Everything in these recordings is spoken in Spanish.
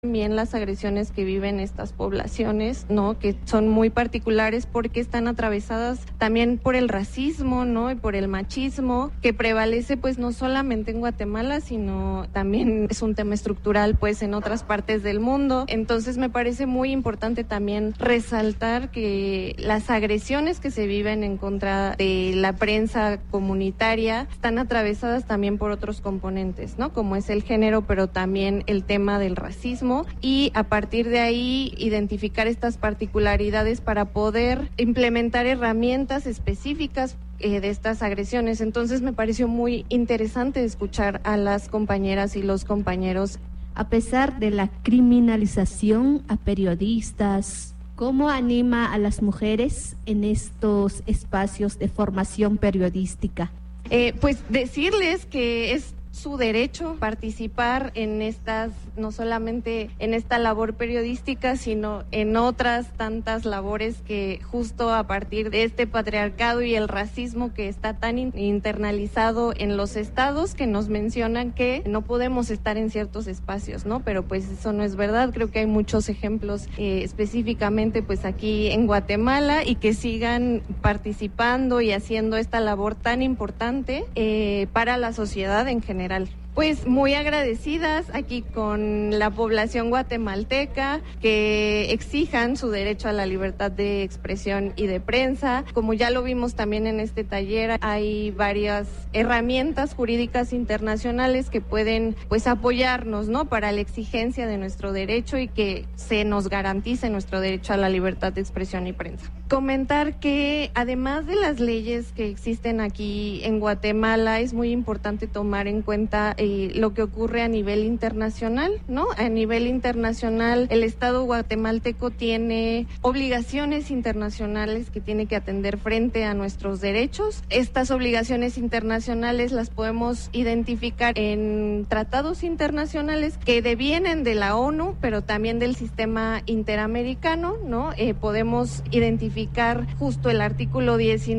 También las agresiones que viven estas poblaciones, ¿no? Que son muy particulares porque están atravesadas también por el racismo, ¿no? Y por el machismo que prevalece pues no solamente en Guatemala, sino también es un tema estructural pues en otras partes del mundo. Entonces me parece muy importante también resaltar que las agresiones que se viven en contra de la prensa comunitaria están atravesadas también por otros componentes, ¿no? Como es el género, pero también el tema del racismo, y a partir de ahí identificar estas particularidades para poder implementar herramientas específicas de estas agresiones. Entonces me pareció muy interesante escuchar a las compañeras y los compañeros. A pesar de la criminalización a periodistas, ¿cómo anima a las mujeres en estos espacios de formación periodística? Pues decirles que es su derecho participar en estas, no solamente en esta labor periodística, sino en otras tantas labores que justo a partir de este patriarcado y el racismo que está tan internalizado en los estados, que nos mencionan que no podemos estar en ciertos espacios, ¿no? Pero pues eso no es verdad. Creo que hay muchos ejemplos específicamente pues aquí en Guatemala, y que sigan participando y haciendo esta labor tan importante para la sociedad en general. Pues muy agradecidas aquí con la población guatemalteca, que exijan su derecho a la libertad de expresión y de prensa. Como ya lo vimos también en este taller, hay varias herramientas jurídicas internacionales que pueden pues apoyarnos, ¿no? Para la exigencia de nuestro derecho y que se nos garantice nuestro derecho a la libertad de expresión y prensa. Comentar que además de las leyes que existen aquí en Guatemala, es muy importante tomar en cuenta lo que ocurre a nivel internacional, ¿no? A nivel internacional, el Estado guatemalteco tiene obligaciones internacionales que tiene que atender frente a nuestros derechos. Estas obligaciones internacionales las podemos identificar en tratados internacionales que devienen de la ONU, pero también del sistema interamericano, ¿no? Podemos identificar justo el artículo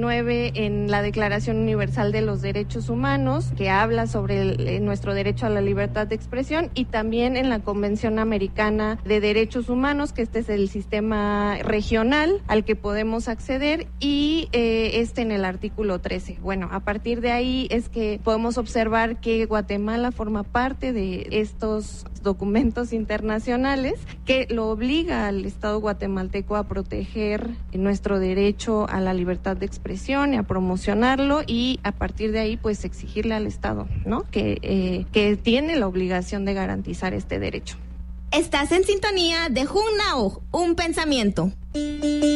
19 en la Declaración Universal de los Derechos Humanos, que habla sobre nuestro derecho a la libertad de expresión, y también en la Convención Americana de Derechos Humanos, que este es el sistema regional al que podemos acceder, y en el artículo 13. Bueno, a partir de ahí es que podemos observar que Guatemala forma parte de estos documentos internacionales que lo obliga al Estado guatemalteco a proteger nuestro derecho a la libertad de expresión y a promocionarlo, y a partir de ahí pues exigirle al Estado, ¿no? Que tiene la obligación de garantizar este derecho. Estás en sintonía de Junao, un pensamiento.